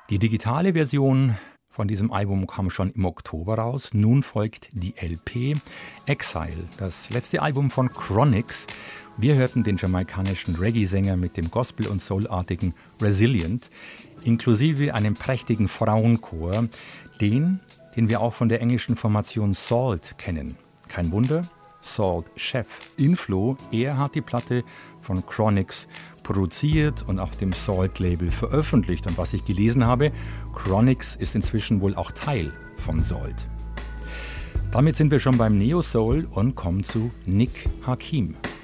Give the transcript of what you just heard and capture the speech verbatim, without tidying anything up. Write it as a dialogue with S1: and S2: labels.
S1: Die digitale Version von diesem Album kam schon im Oktober raus. Nun folgt die L P Exile, das letzte Album von Chronixx. Wir hörten den jamaikanischen Reggae-Sänger mit dem Gospel- und Soulartigen Resilient, inklusive einem prächtigen Frauenchor, den, den wir auch von der englischen Formation Salt kennen. Kein Wunder, Salt-Chef Inflo, er hat die Platte von Chronixx produziert und auf dem Salt-Label veröffentlicht. Und was ich gelesen habe, Chronixx ist inzwischen wohl auch Teil von Salt. Damit sind wir schon beim Neo-Soul und kommen zu Nick Hakim.